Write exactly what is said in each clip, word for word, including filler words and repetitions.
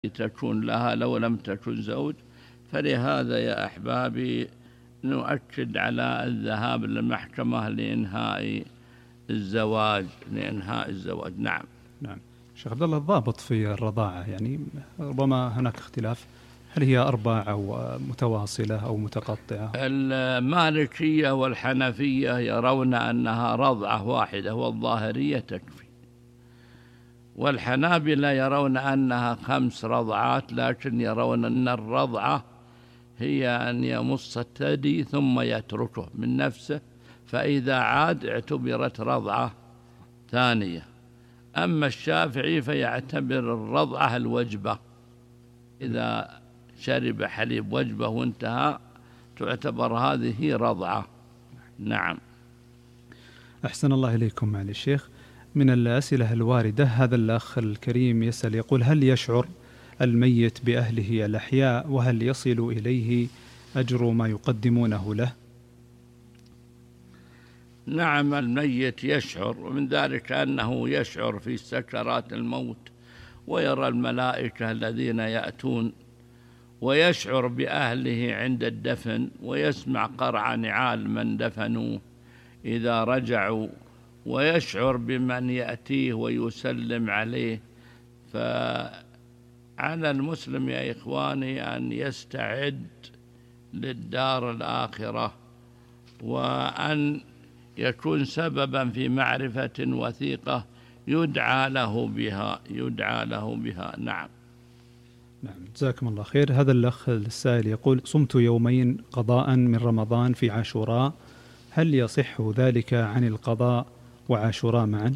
تكون لها لو لم تكن زوج. فلهذا يا أحبابي نؤكد على الذهاب للمحكمة لإنهاء الزواج لإنهاء الزواج. نعم. نعم. شيخ عبد الله، الضابط في الرضاعة يعني ربما هناك اختلاف، هل هي أربع أو متواصلة أو متقطعة؟ المالكية والحنفية يرون أنها رضعة واحدة والظاهرية تكفي، والحنابلة يرون أنها خمس رضعات، لكن يرون أن الرضعة هي أن يمص الثدي ثم يتركه من نفسه، فإذا عاد اعتبرت رضعة ثانية. أما الشافعي فيعتبر الرضعة الوجبة، إذا شرب حليب وجبة وانتهى تعتبر هذه رضعة. نعم. أحسن الله إليكم معالي الشيخ. من الأسئلة الواردة هذا الأخ الكريم يسأل يقول: هل يشعر الميت بأهله الأحياء وهل يصل إليه أجر ما يقدمونه له؟ نعم، الميت يشعر، ومن ذلك أنه يشعر في سكرات الموت ويرى الملائكة الذين يأتون، ويشعر بأهله عند الدفن، ويسمع قرع نعال من دفنوه إذا رجعوا، ويشعر بمن يأتيه ويسلم عليه. فعلى المسلم يا إخواني أن يستعد للدار الآخرة، وأن يكون سببا في معرفة وثيقة يدعى له بها يدعى له بها. نعم. نعم، جزاكم الله خير. هذا الأخ السائل يقول: صمت يومين قضاء من رمضان في عاشوراء، هل يصح ذلك عن القضاء وعاشوراء معا؟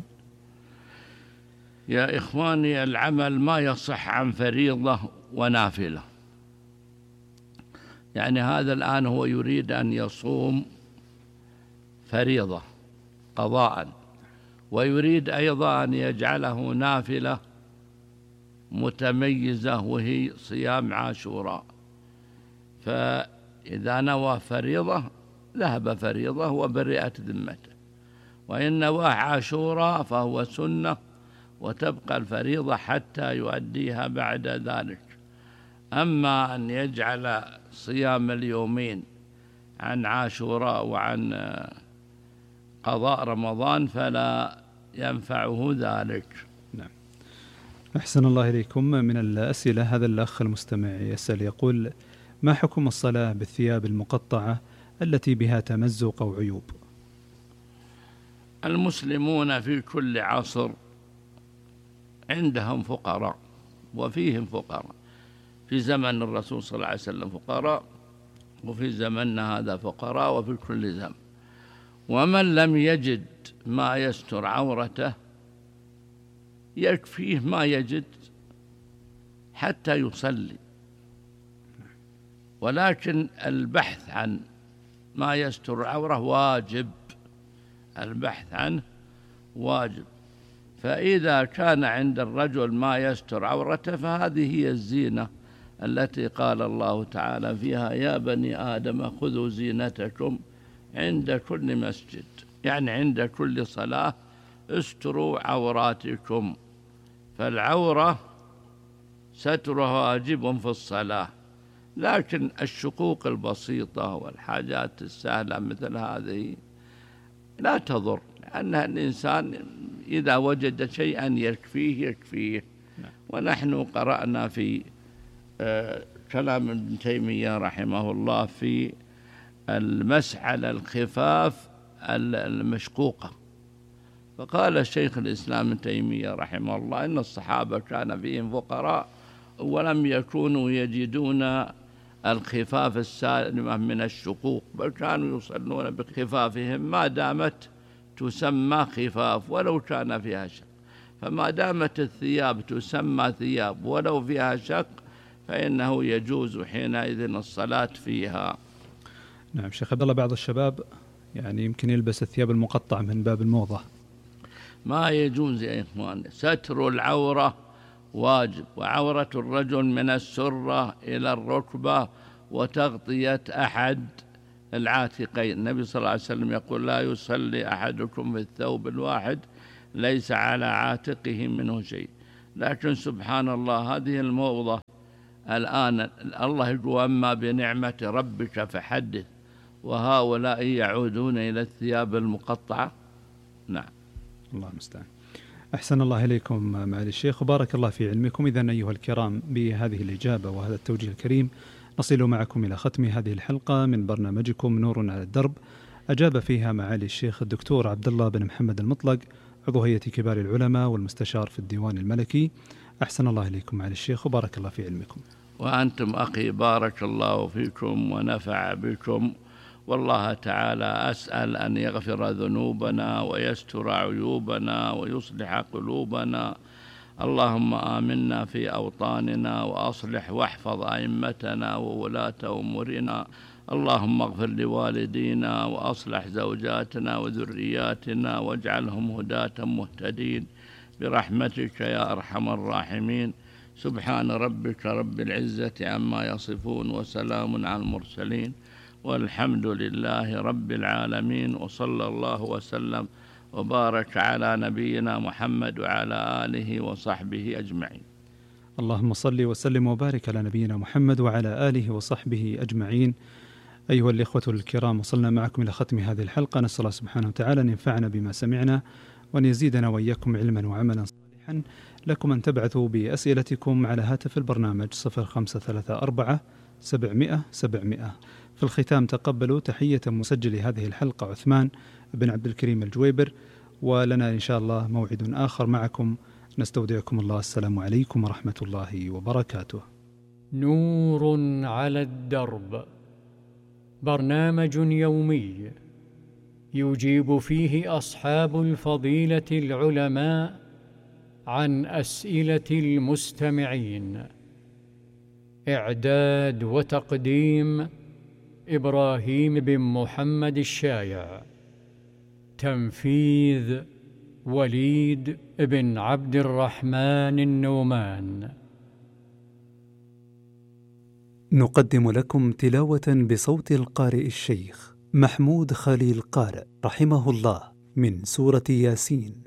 يا إخواني، العمل ما يصح عن فريضة ونافلة. يعني هذا الآن هو يريد أن يصوم فريضة قضاء، ويريد أيضا أن يجعله نافلة متميزة وهي صيام عاشوراء. فإذا نوى فريضة ذهب فريضة وبرئت ذمته، وإن نوى عاشوراء فهو سنة وتبقى الفريضة حتى يؤديها بعد ذلك. أما أن يجعل صيام اليومين عن عاشوراء وعن قضاء رمضان فلا ينفعه ذلك. نعم. أحسن الله إليكم. من الأسئلة هذا الأخ المستمع يسأل يقول: ما حكم الصلاة بالثياب المقطعة التي بها تمزق أو عيوب؟ المسلمون في كل عصر عندهم فقراء وفيهم فقراء، في زمن الرسول صلى الله عليه وسلم فقراء، وفي زمننا هذا فقراء، وفي كل زمن. ومن لم يجد ما يستر عورته يكفيه ما يجد حتى يصلي، ولكن البحث عن ما يستر عوره واجب، البحث عنه واجب. فإذا كان عند الرجل ما يستر عورته فهذه هي الزينة التي قال الله تعالى فيها: يا بني آدم خذوا زينتكم عند كل مسجد، يعني عند كل صلاة استروا عوراتكم. فالعورة سترها واجب في الصلاة، لكن الشقوق البسيطة والحاجات السهلة مثل هذه لا تضر، لأن الإنسان إذا وجد شيئا يكفيه يكفيه. ونحن قرأنا في كلام ابن تيمية رحمه الله في المسح على الخفاف المشقوقة، فقال الشيخ الإسلام ابن تيمية رحمه الله: إن الصحابة كان فيهم فقراء ولم يكونوا يجدون الخفاف السالمة من الشقوق، بل كانوا يصلون بخفافهم ما دامت تسمى خفاف ولو كان فيها شق. فما دامت الثياب تسمى ثياب ولو فيها شق فإنه يجوز حينئذ الصلاة فيها. نعم. شيخ عبد الله، بعض الشباب يعني يمكن يلبس الثياب المقطعة من باب الموضة. ما يجوز يا إخوان، ستر العورة واجب، وعورة الرجل من السرة إلى الركبة وتغطية أحد العاتقين. النبي صلى الله عليه وسلم يقول: لا يصلي أحدكم في الثوب الواحد ليس على عاتقه منه شيء. لكن سبحان الله هذه الموضة الآن الله يقول أما بنعمة ربك فحدث وهؤلاء يعودون إلى الثياب المقطعة. نعم. الله المستعان. أحسن الله إليكم معالي الشيخ وبارك الله في علمكم. إذن أيها الكرام بهذه الإجابة وهذا التوجيه الكريم نصل معكم إلى ختم هذه الحلقة من برنامجكم نور على الدرب، أجاب فيها معالي الشيخ الدكتور عبد الله بن محمد المطلق عضو هيئة كبار العلماء والمستشار في الديوان الملكي. أحسن الله إليكم معالي الشيخ وبارك الله في علمكم. وأنتم أخي بارك الله فيكم ونفع بكم، والله تعالى أسأل أن يغفر ذنوبنا ويستر عيوبنا ويصلح قلوبنا. اللهم آمنا في أوطاننا وأصلح واحفظ أئمتنا وولاة أمورنا. اللهم اغفر لوالدينا وأصلح زوجاتنا وذرياتنا واجعلهم هداة مهتدين برحمتك يا أرحم الراحمين. سبحان ربك رب العزة عما يصفون وسلام على المرسلين والحمد لله رب العالمين، وصلى الله وسلم وبارك على نبينا محمد وعلى آله وصحبه أجمعين. اللهم صل وسلم وبارك على نبينا محمد وعلى آله وصحبه أجمعين. أيها الإخوة الكرام، وصلنا معكم إلى ختم هذه الحلقة. نسأل الله سبحانه وتعالى أن ينفعنا بما سمعنا وأن يزيدنا وإياكم علما وعملا صالحا. لكم أن تبعثوا بأسئلتكم على هاتف البرنامج صفر خمسة ثلاثة أربعة سبعمائة سبعمائة. في الختام تقبلوا تحية مسجل هذه الحلقة عثمان بن عبد الكريم الجويبر، ولنا إن شاء الله موعد آخر معكم. نستودعكم الله. السلام عليكم ورحمة الله وبركاته. نور على الدرب، برنامج يومي يجيب فيه أصحاب الفضيلة العلماء عن أسئلة المستمعين. إعداد وتقديم إبراهيم بن محمد الشايع. تنفيذ وليد بن عبد الرحمن النومان. نقدم لكم تلاوة بصوت القارئ الشيخ محمود خليل قارئ رحمه الله من سورة ياسين.